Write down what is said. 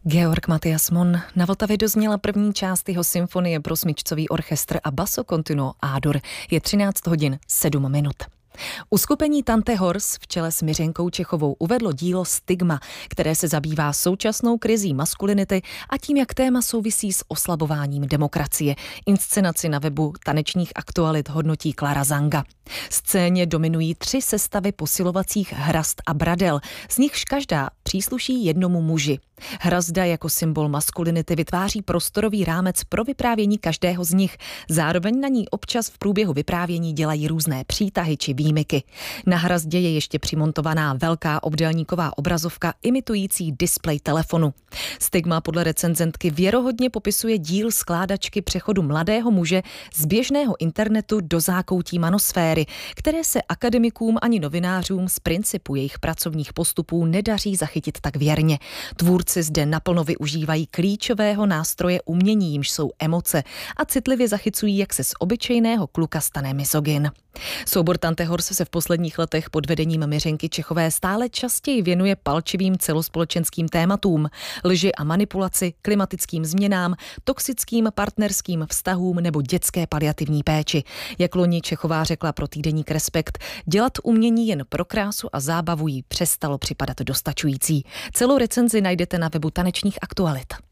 Georg Matthias Mon. Na Vltavě dozněla první část jeho symfonie pro smyčcový orchestr a basso continuo A-dur. Je 13 hodin 7 minut. Uskupení Tante Hors v čele s Miřenkou Čechovou uvedlo dílo Stigma, které se zabývá současnou krizí maskulinity a tím, jak téma souvisí s oslabováním demokracie. Inscenaci na webu Tanečních aktualit hodnotí Klara Zanga. Scéně dominují 3 sestavy posilovacích hrazd a bradel, z nichž každá přísluší jednomu muži. Hrazda jako symbol maskulinity vytváří prostorový rámec pro vyprávění každého z nich. Zároveň na ní občas v průběhu vyprávění dělají různé přítahy či výjimky. Na hrazdě je ještě přimontovaná velká obdélníková obrazovka imitující displej telefonu. Stigma podle recenzentky věrohodně popisuje díl skládačky přechodu mladého muže z běžného internetu do zákoutí manosféry, které se akademikům ani novinářům z principu jejich pracovních postupů nedaří zachytit tak věrně. Tvůrci zde naplno využívají klíčového nástroje umění, jimž jsou emoce, a citlivě zachycují, jak se z obyčejného kluka stane misogyn. Soubor Tante Hors se v posledních letech pod vedením Miřenky Čechové stále častěji věnuje palčivým celospolečenským tématům, lži a manipulaci, klimatickým změnám, toxickým partnerským vztahům nebo dětské paliativní péči. Jak loni Čechová řekla pro týdeník Respekt, dělat umění jen pro krásu a zábavu jí přestalo připadat dostačující. Celou recenzi najdete na webu Tanečních aktualit.